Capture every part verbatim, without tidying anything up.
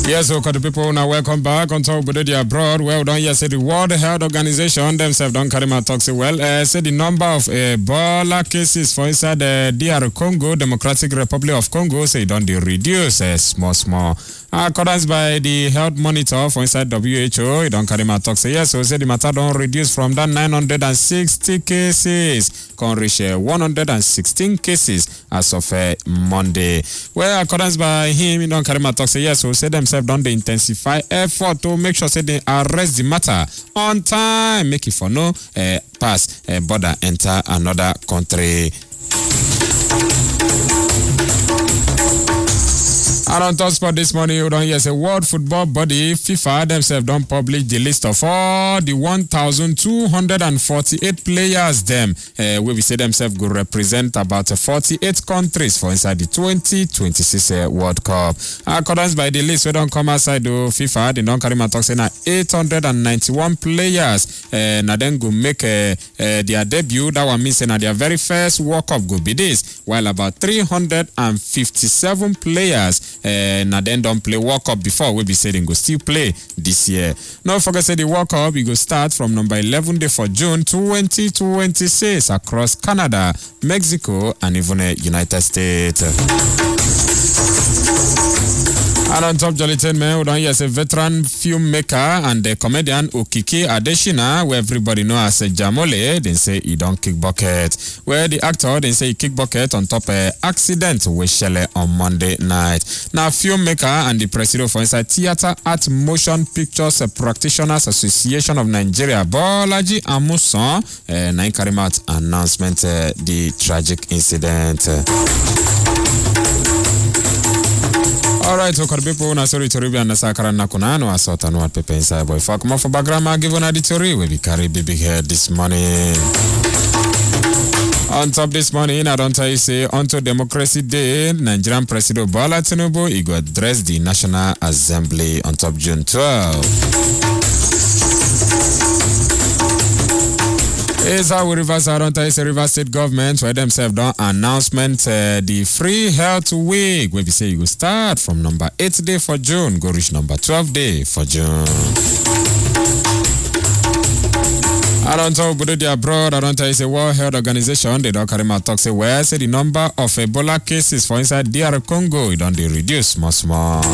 Yes, so the people now welcome back on top of the abroad. Well done. Yes, say the World Health Organization themselves don't carry my talk say well. Uh, say the number of Ebola cases for inside the D R Congo, Democratic Republic of Congo, say don't they reduce uh, small small. According by the health monitor for inside W H O, it don't carry my talk say yes. So say the matter don't reduce from that nine hundred sixty cases, can reach uh, one hundred sixteen cases as of uh, Monday. Well, according by him, he don't carry my talk say yes. So say themselves don't they intensify effort to make sure say they arrest the matter on time, make it for no uh, pass uh, border enter another country. And on top spot this morning, you don't hear say World Football Body FIFA themselves don't publish the list of all the one thousand two hundred forty-eight players them uh, where we say themselves go represent about uh, forty-eight countries for inside the twenty twenty-six uh, World Cup. According by the list, we don't come outside the FIFA, they don't carry my talk say now eight hundred ninety-one players uh, now then go make uh, uh, their debut. That one means uh, their very first World Cup go be this, while about three hundred fifty-seven players Uh, now then don't play World Cup before we be saying go still play this year. Now forget say the World Cup we go start from number eleven day for June twenty twenty-six across Canada, Mexico and even uh, United States. And on top Jolly ten man, we don't hear a veteran filmmaker and the comedian Okiki Adeshina, where everybody know as a Jamole, then say he don't kick bucket. Where the actor then say he kick bucket on top a accident with Shelley on Monday night. Now filmmaker and the president for inside Theatre Art Motion Pictures Practitioners Association of Nigeria, Bolaji Amuson, uh, nine carry out announcement uh, the tragic incident. Uh. Alright, so could people na sorry to Ruby and Sakara Nakuna no assault and what pepe inside boy. Fuck more for background I give on a theory we be carry baby head this morning. On top this morning, I don't tell you say onto Democracy Day, Nigerian President Bola Tinubu he go address the National Assembly on top June twelfth. Is how we reverse our don't say River State government where themselves done announcement uh, the free health week where we say you go start from number eight day for June, go reach number twelve day for June. I don't talk about the abroad, I don't tell you say World Health Organization, they don't carry my talk say where say the number of Ebola cases for inside D R Congo, it don't they reduce small small.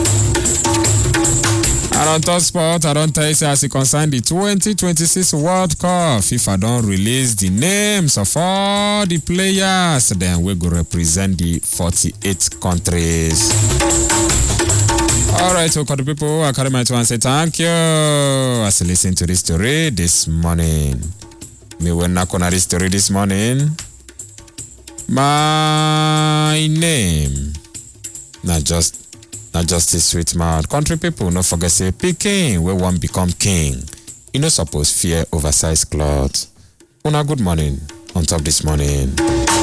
And on top spot, I don't tell you say as it concern the twenty twenty-six World Cup, FIFA don't release the names of all the players, then we go represent the forty-eight countries. Alright, so for the people, I carry my two and say thank you as you listen to this story this morning. Me when not gonna this story this morning. My name, not just Not just a sweet mouth. Country people, no forget say Peking, where one become king. You no suppose fear oversized clothes. Una good morning on top this morning.